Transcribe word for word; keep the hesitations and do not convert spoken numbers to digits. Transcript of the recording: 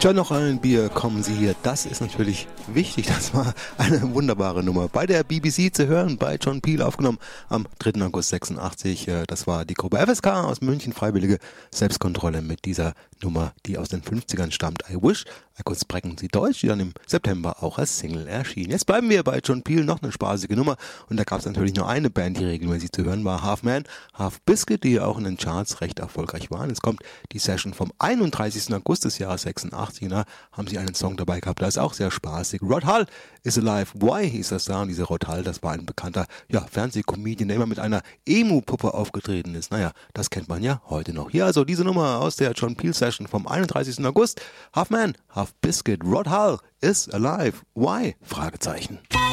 Schon noch ein Bier, kommen Sie hier. Das ist natürlich wichtig. Das war eine wunderbare Nummer. Bei der B B C zu hören, bei John Peel aufgenommen am dritten August sechsundachtzig. Das war die Gruppe F S K aus München, Freiwillige Selbstkontrolle mit dieser Nummer, die aus den fünfzigern stammt. I Wish I Could Sprechen Sie Deutsch, die dann im September auch als Single erschien. Jetzt bleiben wir bei John Peel, noch eine spaßige Nummer. Und da gab es natürlich nur eine Band, die regelmäßig zu hören war. Half Man, Half Biscuit, die ja auch in den Charts recht erfolgreich waren. Jetzt kommt die Session vom einunddreißigsten August des Jahres sechsundachtzig. Na, haben sie einen Song dabei gehabt, der ist auch sehr spaßig. Rod Hull is Alive. Why hieß das da? Und dieser Rod Hull, das war ein bekannter ja, Fernsehcomedian, der immer mit einer Emu-Puppe aufgetreten ist. Naja, das kennt man ja heute noch. Hier also diese Nummer aus der John Peel Session vom einunddreißigsten August. Half Man, Half Biscuit. Rod Hull is Alive. Why? Fragezeichen.